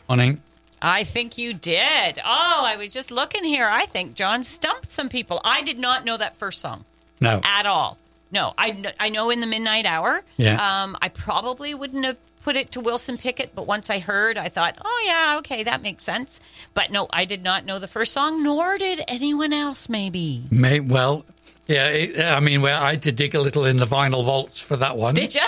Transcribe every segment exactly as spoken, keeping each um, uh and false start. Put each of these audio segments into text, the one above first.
Morning. I think you did. Oh, I was just looking here. I think John stumped some people. I did not know that first song. No. At all. No. I, kn- I know In the Midnight Hour. Yeah. Um, I probably wouldn't have put it to Wilson Pickett, but once I heard, I thought, oh, yeah, okay, that makes sense. But no, I did not know the first song, nor did anyone else, maybe. May, well, yeah, it, I mean, well, I had to dig a little in the vinyl vaults for that one. Did you?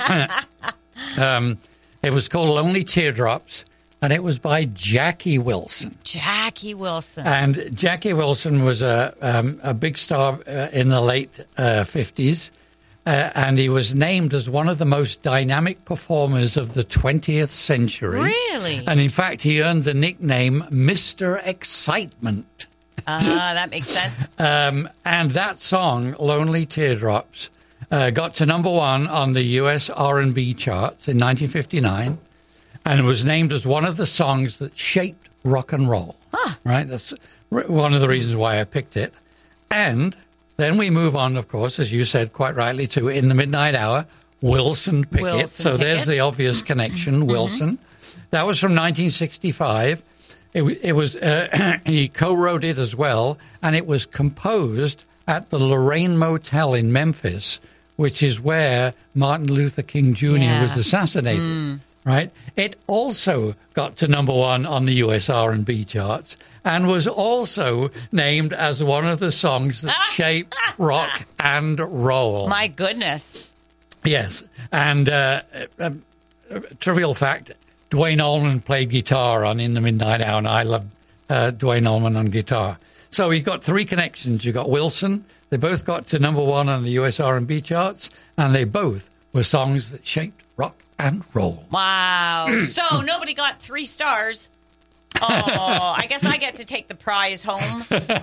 um, it was called Lonely Teardrops, and it was by Jackie Wilson. Jackie Wilson. And Jackie Wilson was a, um, a big star uh, in the late uh, fifties. Uh, and he was named as one of the most dynamic performers of the twentieth century. Really? And in fact, he earned the nickname Mister Excitement. Ah, uh, that makes sense. um, and that song, Lonely Teardrops, uh, got to number one on the U S R and B charts in nineteen fifty-nine, and was named as one of the songs that shaped rock and roll. Huh. Right? That's one of the reasons why I picked it. And then we move on, of course, as you said quite rightly, to In the Midnight Hour, Wilson Pickett. Wilson so Pickett. There's the obvious connection, Wilson. Mm-hmm. That was from nineteen sixty-five. It, it was uh, he co-wrote it as well, and it was composed at the Lorraine Motel in Memphis, which is where Martin Luther King Junior Yeah. was assassinated. Mm. Right? It also got to number one on the U S R and B charts and was also named as one of the songs that shaped rock and roll. My goodness. Yes. And uh, a, a trivial fact, Duane Allman played guitar on In the Midnight Hour, and I love uh, Duane Allman on guitar. So you've got three connections. You've got Wilson. They both got to number one on the U S R and B charts, and they both were songs that shaped rock and roll. Wow. So nobody got three stars. Oh, I guess I get to take the prize home.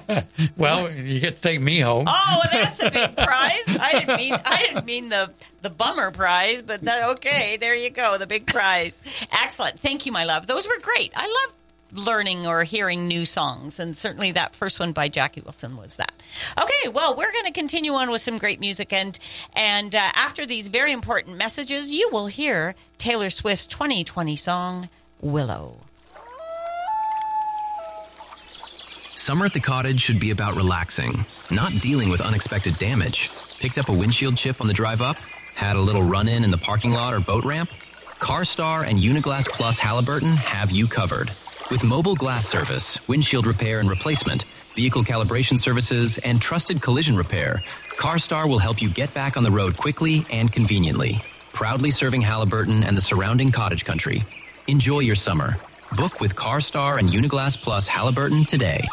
Well, you get to take me home. Oh, that's a big prize. I didn't mean I didn't mean the the bummer prize, but that, okay, there you go, the big prize. Excellent. Thank you, my love. Those were great. I love learning or hearing new songs, and certainly that first one by Jackie Wilson was that. Okay, well, we're going to continue on with some great music, and and uh, after these very important messages, you will hear Taylor Swift's twenty twenty song, Willow. Summer at the cottage should be about relaxing, not dealing with unexpected damage. Picked up a windshield chip on the drive up? Had a little run-in in the parking lot or boat ramp? CarStar and Uniglass Plus Halliburton have you covered. With mobile glass service, windshield repair and replacement, vehicle calibration services, and trusted collision repair, CarStar will help you get back on the road quickly and conveniently. Proudly serving Halliburton and the surrounding cottage country. Enjoy your summer. Book with CarStar and Uniglass Plus Halliburton today.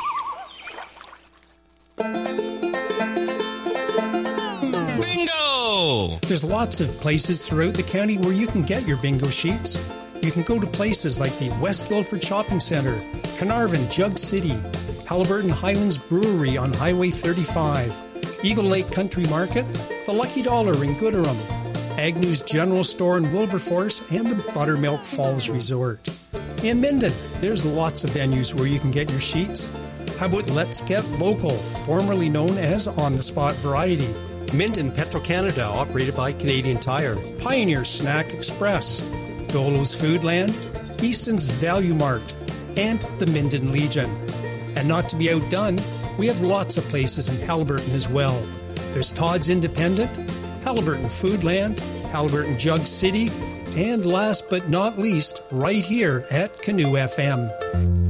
Bingo! There's lots of places throughout the county where you can get your bingo sheets. You can go to places like the West Guildford Shopping Centre, Carnarvon, Jug City, Halliburton Highlands Brewery on Highway thirty-five, Eagle Lake Country Market, the Lucky Dollar in Gooderham, Agnew's General Store in Wilberforce, and the Buttermilk Falls Resort. In Minden, there's lots of venues where you can get your sheets. How about Let's Get Local, formerly known as On the Spot Variety? Minden Petro-Canada, operated by Canadian Tire. Pioneer Snack Express. Dolo's Foodland. Easton's Value Mart. And the Minden Legion. And not to be outdone, we have lots of places in Halliburton as well. There's Todd's Independent, Halliburton Foodland, Halliburton Jug City, and last but not least, right here at Canoe F M.